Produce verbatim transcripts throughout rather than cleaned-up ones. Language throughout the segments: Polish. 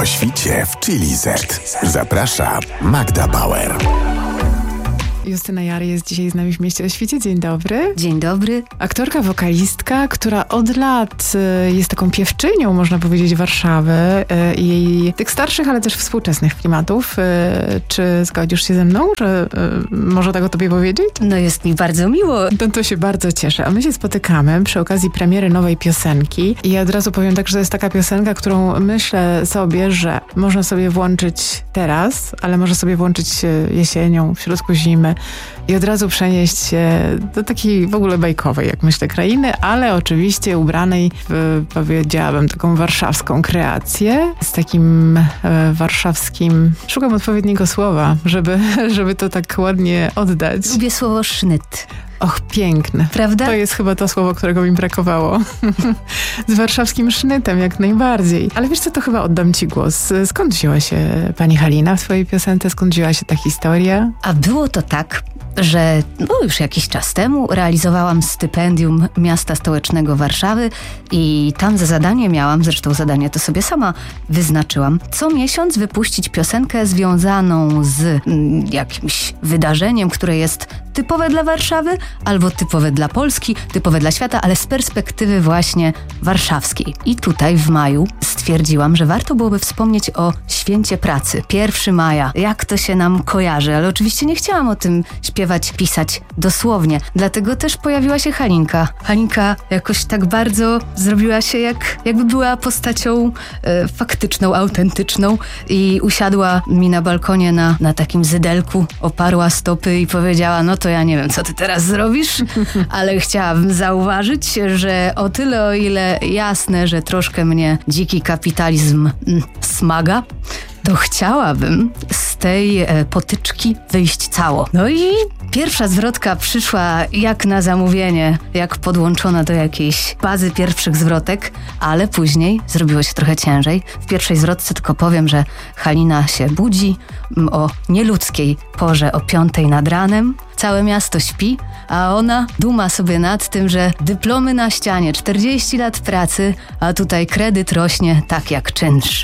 O świcie w Chili Z. Zaprasza Magda Bauer. Justyna Jary jest dzisiaj z nami w Mieście o Świcie. Dzień dobry. Dzień dobry. Aktorka, wokalistka, która od lat jest taką piewczynią, można powiedzieć, Warszawy i jej tych starszych, ale też współczesnych klimatów. Czy zgodzisz się ze mną? Czy może tak o tobie powiedzieć? No jest mi bardzo miło. No to się bardzo cieszę. A my się spotykamy przy okazji premiery nowej piosenki. I ja od razu powiem tak, że to jest taka piosenka, którą myślę sobie, że można sobie włączyć teraz, ale może sobie włączyć jesienią, w środku zimy i od razu przenieść się do takiej w ogóle bajkowej, jak myślę, krainy, ale oczywiście ubranej w, powiedziałabym, taką warszawską kreację, z takim e, warszawskim, szukam odpowiedniego słowa, żeby, żeby to tak ładnie oddać. Lubię słowo sznyt. Och, piękne. Prawda? To jest chyba to słowo, którego mi brakowało. Z warszawskim sznytem, jak najbardziej. Ale wiesz co, to chyba oddam ci głos. Skąd wzięła się pani Halina w twojej piosence? Skąd wzięła się ta historia? A było to tak, że no już jakiś czas temu realizowałam stypendium miasta stołecznego Warszawy i tam za zadanie miałam, zresztą zadanie to sobie sama wyznaczyłam, co miesiąc wypuścić piosenkę związaną z mm, jakimś wydarzeniem, które jest typowe dla Warszawy, albo typowe dla Polski, typowe dla świata, ale z perspektywy właśnie warszawskiej. I tutaj w maju stwierdziłam, że warto byłoby wspomnieć o Święcie Pracy. pierwszego maja. Jak to się nam kojarzy? Ale oczywiście nie chciałam o tym śpiewać, pisać dosłownie. Dlatego też pojawiła się Halinka. Halinka jakoś tak bardzo zrobiła się jak, jakby była postacią e, faktyczną, autentyczną i usiadła mi na balkonie na, na takim zydelku, oparła stopy i powiedziała, no to ja nie wiem, co ty teraz zrobisz, ale chciałabym zauważyć, że o tyle, o ile jasne, że troszkę mnie dziki kapitalizm mm, smaga, to chciałabym z tej e, potyczki wyjść cało. No i pierwsza zwrotka przyszła jak na zamówienie, jak podłączona do jakiejś bazy pierwszych zwrotek, ale później zrobiło się trochę ciężej. W pierwszej zwrotce tylko powiem, że Halina się budzi o nieludzkiej porze, o piątej nad ranem. Całe miasto śpi, a ona duma sobie nad tym, że dyplomy na ścianie, czterdzieści lat pracy, a tutaj kredyt rośnie tak jak czynsz.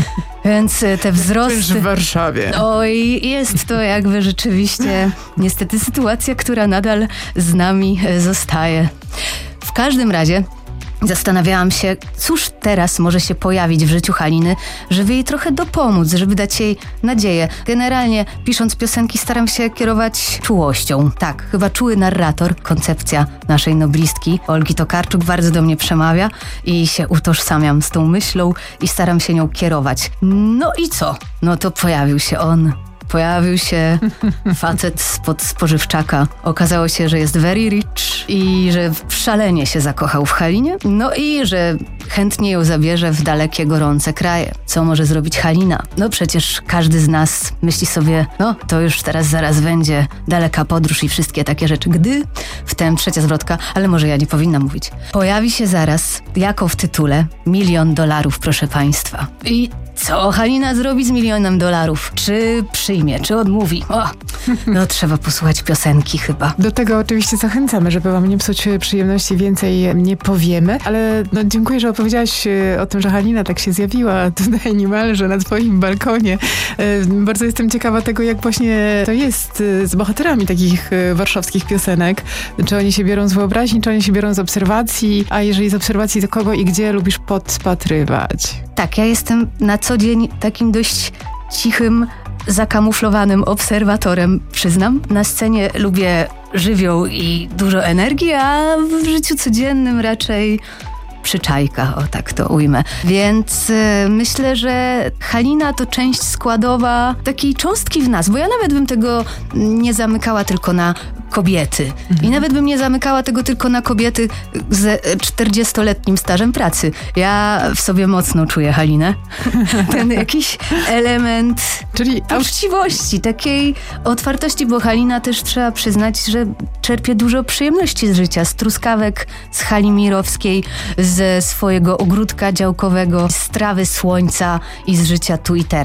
Więc te wzrosty... Czynsz w Warszawie. Oj, jest to jakby rzeczywiście niestety sytuacja, która nadal z nami zostaje. W każdym razie zastanawiałam się, cóż teraz może się pojawić w życiu Haliny, żeby jej trochę dopomóc, żeby dać jej nadzieję. Generalnie pisząc piosenki staram się kierować czułością. Tak, chyba czuły narrator, koncepcja naszej noblistki Olgi Tokarczuk bardzo do mnie przemawia i się utożsamiam z tą myślą i staram się nią kierować. No i co? No to pojawił się on. Pojawił się facet spod spożywczaka. Okazało się, że jest very rich i że szalenie się zakochał w Halinie. No i że chętnie ją zabierze w dalekie, gorące kraje. Co może zrobić Halina? No przecież każdy z nas myśli sobie, no to już teraz zaraz będzie daleka podróż i wszystkie takie rzeczy. Gdy, wtem trzecia zwrotka, ale może ja nie powinnam mówić. Pojawi się zaraz, jako w tytule, milion dolarów, proszę państwa. I co Halina zrobi z milionem dolarów? Czy przyjmie, czy odmówi? O, no trzeba posłuchać piosenki chyba. Do tego oczywiście zachęcamy, żeby wam nie psuć przyjemności, więcej nie powiemy, ale no dziękuję, że opowiedziałaś o tym, że Halina tak się zjawiła tutaj niemalże na twoim balkonie. Bardzo jestem ciekawa tego, jak właśnie to jest z bohaterami takich warszawskich piosenek. Czy oni się biorą z wyobraźni, czy oni się biorą z obserwacji, a jeżeli z obserwacji, to kogo i gdzie lubisz podpatrywać? Tak, ja jestem na co dzień takim dość cichym, zakamuflowanym obserwatorem, przyznam. Na scenie lubię żywioł i dużo energii, a w życiu codziennym raczej przyczajka, o tak to ujmę. Więc y, myślę, że Halina to część składowa takiej cząstki w nas, bo ja nawet bym tego nie zamykała tylko na kobiety. Mhm. I nawet bym nie zamykała tego tylko na kobiety z czterdziestoletnim stażem pracy. Ja w sobie mocno czuję Halinę. Ten jakiś element Czyli uczciwości, takiej otwartości, bo Halina też trzeba przyznać, że czerpie dużo przyjemności z życia, z truskawek, z hali mirowskiej, ze swojego ogródka działkowego, z trawy, słońca i z życia tu i teraz.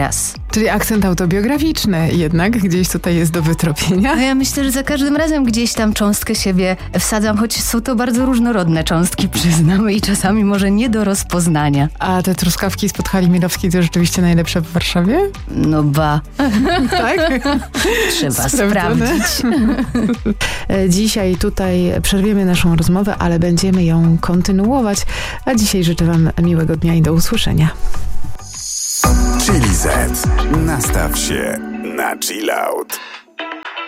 Czyli akcent autobiograficzny jednak gdzieś tutaj jest do wytropienia. No ja myślę, że za każdym razem gdzieś tam cząstkę siebie wsadzam, choć są to bardzo różnorodne cząstki, przyznam, i czasami może nie do rozpoznania. A te truskawki spod hali Milowskiej to rzeczywiście najlepsze w Warszawie? No ba. Tak? Trzeba Sprawdzone. sprawdzić. Dzisiaj tutaj przerwiemy naszą rozmowę, ale będziemy ją kontynuować. A dzisiaj życzę Wam miłego dnia i do usłyszenia. Chili Z. Nastaw się na chill out.